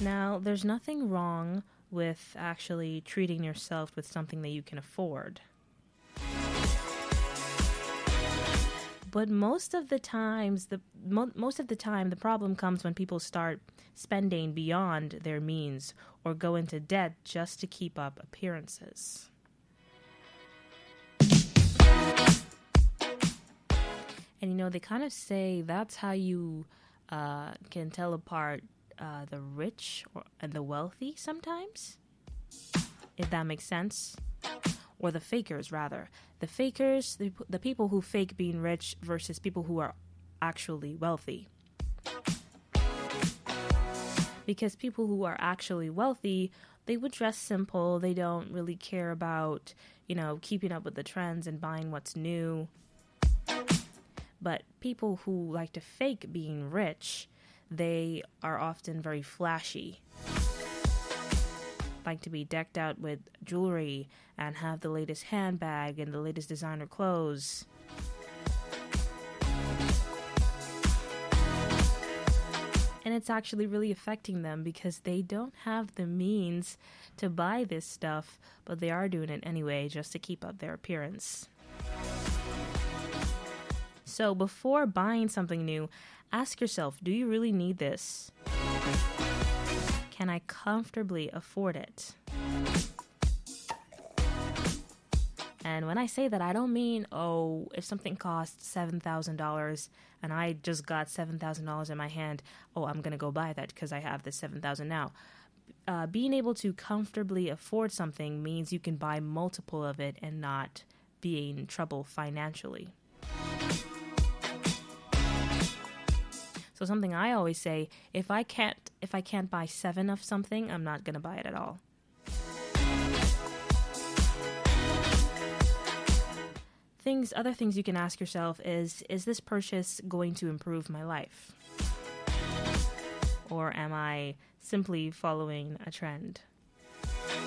Now, there's nothing wrong with actually treating yourself with something that you can afford. But most of the time, the problem comes when people start spending beyond their means or go into debt just to keep up appearances. And they kind of say that's how you can tell apart the rich and the wealthy sometimes, if that makes sense. Or the fakers, rather. The fakers, the people who fake being rich versus people who are actually wealthy. Because people who are actually wealthy, they would dress simple. They don't really care about, keeping up with the trends and buying what's new. But people who like to fake being rich, they are often very flashy. Like to be decked out with jewelry and have the latest handbag and the latest designer clothes. And it's actually really affecting them because they don't have the means to buy this stuff, but they are doing it anyway just to keep up their appearance. So before buying something new, ask yourself, do you really need this? Can I comfortably afford it? And when I say that, I don't mean, if something costs $7,000 and I just got $7,000 in my hand, I'm going to go buy that because I have this $7,000 now. Being able to comfortably afford something means you can buy multiple of it and not be in trouble financially. So something I always say, if I can't buy 7 of something, I'm not going to buy it at all. Other things you can ask yourself is this purchase going to improve my life? Or am I simply following a trend?